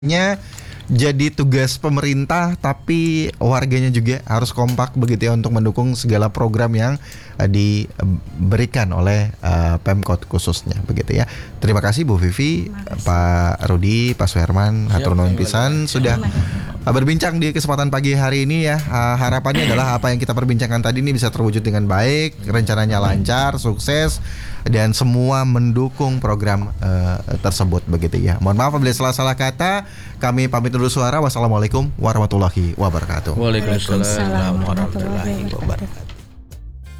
jadi tugas pemerintah, tapi warganya juga harus kompak begitu ya untuk mendukung segala program yang diberikan oleh Pemkot khususnya begitu ya. Terima kasih Bu Vivi, Pak Rudi, Pak Suherman, hatur nuhun pisan sudah berbincang di kesempatan pagi hari ini ya. Harapannya adalah apa yang kita perbincangkan tadi ini bisa terwujud dengan baik, rencananya lancar, sukses, dan semua mendukung program tersebut begitu ya. Mohon maaf apabila salah kata. Kami pamit dulu suara. Wassalamualaikum warahmatullahi wabarakatuh. Waalaikumsalam warahmatullahi wabarakatuh.